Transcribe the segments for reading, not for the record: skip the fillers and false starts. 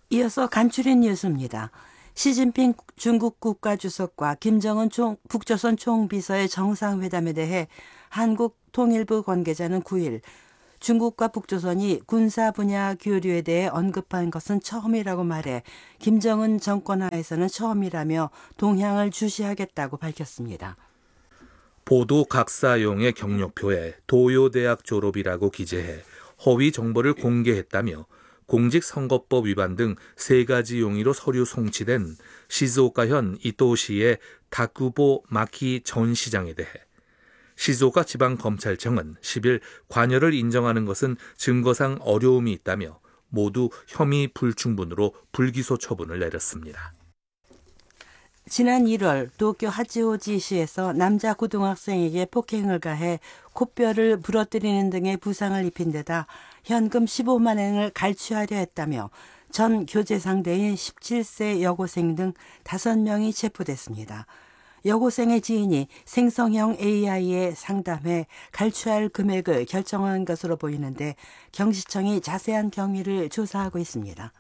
이어서 간추린 뉴스입니다. 시진핑 중국 국가주석과 김정은 북조선 총비서의 정상회담에 대해 한국 통일부 관계자는 9일 중국과 북조선이 군사 분야 교류에 대해 언급한 것은 처음이라고 말해 김정은 정권 하에서는 처음이라며 동향을 주시하겠다고 밝혔습니다. 보도 각사용의 경력표에 도요대학 졸업이라고 기재해 허위 정보를 공개했다며 공직선거법 위반 등 3가지 용의로 서류 송치된 시즈오카현 이토시의 다쿠보 마키 전 시장에 대해 시즈오카 지방검찰청은 10일 관여를 인정하는 것은 증거상 어려움이 있다며 모두 혐의 불충분으로 불기소 처분을 내렸습니다. 지난 1월 도쿄 하치오지시에서 남자 고등학생에게 폭행을 가해 코뼈를 부러뜨리는 등의 부상을 입힌 데다 현금 15만 엔을 갈취하려 했다며 전 교제 상대인 17세 여고생 등 5명이 체포됐습니다. 여고생의 지인이 생성형 AI에 상담해 갈취할 금액을 결정한 것으로 보이는데 경시청이 자세한 경위를 조사하고 있습니다.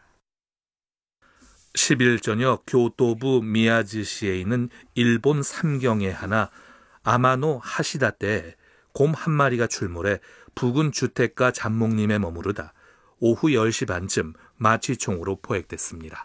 10일 저녁 교토부 미야즈시에 있는 일본 삼경의 하나 아마노 하시다떼에 곰 한 마리가 출몰해 부근 주택가 잠목림에 머무르다 오후 10시 반쯤 마취총으로 포획됐습니다.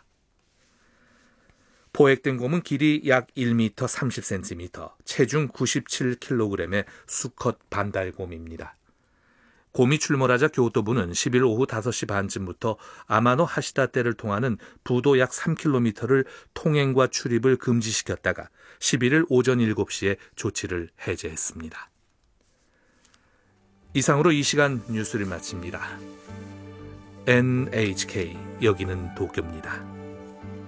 포획된 곰은 길이 약 1m 30cm, 체중 97kg의 수컷 반달곰입니다. 곰이 출몰하자 교토부는 10일 오후 5시 반쯤부터 아마노 하시다떼를 통하는 부도 약 3km를 통행과 출입을 금지시켰다가 11일 오전 7시에 조치를 해제했습니다. 이상으로 이 시간 뉴스를 마칩니다. NHK 여기는 도쿄입니다.